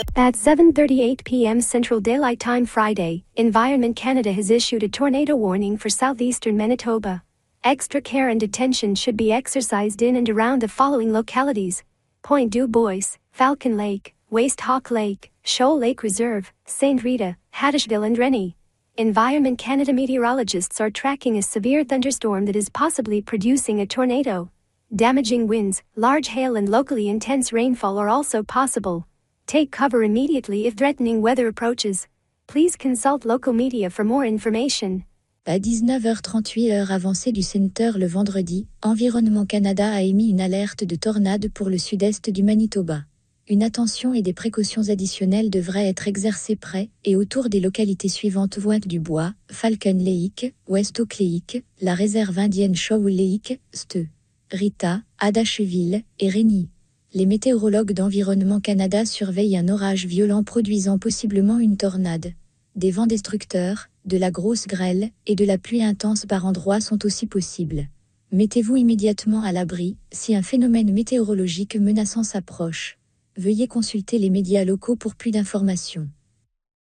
At 7:38 p.m. Central Daylight Time Friday, Environment Canada has issued a tornado warning for southeastern Manitoba. Extra care and attention should be exercised in and around the following localities: Point du Bois, Falcon Lake, Waste Hawk Lake, Shoal Lake Reserve, St. Rita, Haddishville and Rennie. Environment Canada meteorologists are tracking a severe thunderstorm that is possibly producing a tornado. Damaging winds, large hail and locally intense rainfall are also possible. Take cover immediately if threatening weather approaches. Please consult local media for more information. À 19h38 heure avancée du Center le vendredi, Environnement Canada a émis une alerte de tornade pour le sud-est du Manitoba. Une attention et des précautions additionnelles devraient être exercées près et autour des localités suivantes: Pointe-du-Bois, Falcon Lake, West Oak Lake, la réserve indienne Shoal Lake, St. Rita, Haddishville et Rennie. Les météorologues d'Environnement Canada surveillent un orage violent produisant possiblement une tornade. Des vents destructeurs, de la grosse grêle et de la pluie intense par endroits sont aussi possibles. Mettez-vous immédiatement à l'abri si un phénomène météorologique menaçant s'approche. Veuillez consulter les médias locaux pour plus d'informations.